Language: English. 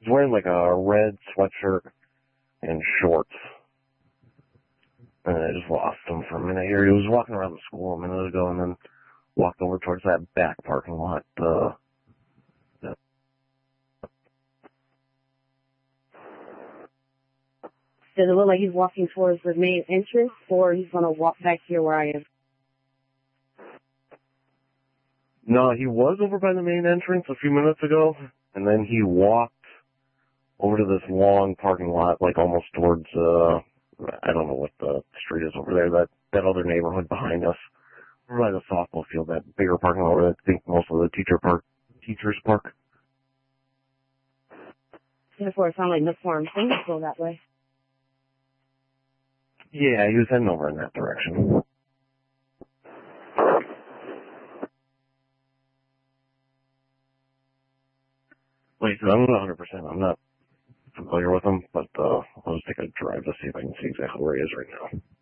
He's wearing like a red sweatshirt and shorts. And I just lost him for a minute here. He was walking around the school a minute ago and then walked over towards that back parking lot. Does it look like he's walking towards the main entrance, or he's going to walk back here where I am? No, he was over by the main entrance a few minutes ago, and then he walked over to this long parking lot, like almost towards, I don't know what the street is over there, that other neighborhood behind us. Over by the softball field, that bigger parking lot where I think most of the teachers park. Therefore, it sounds like Nook Farm things go that way. Yeah, he was heading over in that direction. Like I said, I'm not 100%. I'm not familiar with him, but I'll just take a drive to see if I can see exactly where he is right now.